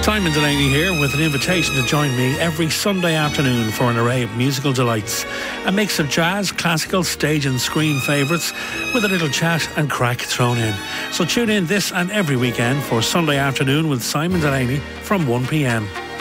Simon Delaney here with an invitation to join me every Sunday afternoon for an array of musical delights. A mix of jazz, classical, stage and screen favourites with a little chat and crack thrown in. So tune in this and every weekend for Sunday afternoon with Simon Delaney from 1 p.m.